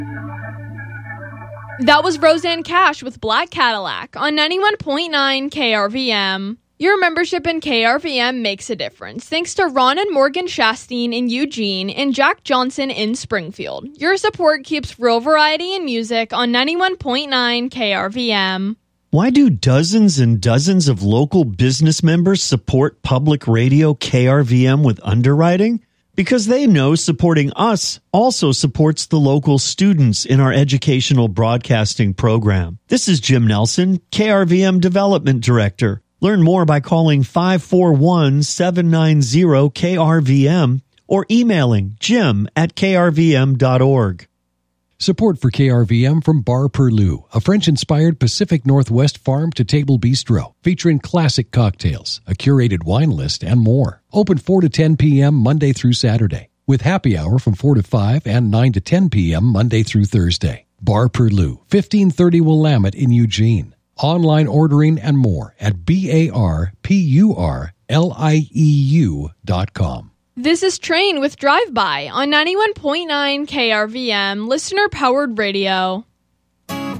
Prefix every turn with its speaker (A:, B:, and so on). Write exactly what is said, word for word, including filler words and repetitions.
A: That was Roseanne Cash with Black Cadillac on ninety-one point nine K R V M. Your membership in K R V M makes a difference. Thanks to Ron and Morgan Shasteen in Eugene and Jack Johnson in Springfield. Your support keeps real variety in music on ninety-one point nine K R V M.
B: Why do dozens and dozens of local business members support public radio K R V M with underwriting? Because they know supporting us also supports the local students in our educational broadcasting program. This is Jim Nelson, K R V M Development Director. Learn more by calling five four one, seven nine zero K R V M or emailing jim at k r v m dot org.
C: Support for K R V M from Bar Perlou, a French-inspired Pacific Northwest farm-to-table bistro featuring classic cocktails, a curated wine list, and more. Open four to ten p.m. Monday through Saturday, with happy hour from four to five and nine to ten p.m. Monday through Thursday. Bar Perlou, fifteen thirty Willamette in Eugene. Online ordering and more at B A R P U R L I E U dot com.
A: This is Train with Drive By on ninety-one point nine K R V M, listener-powered radio.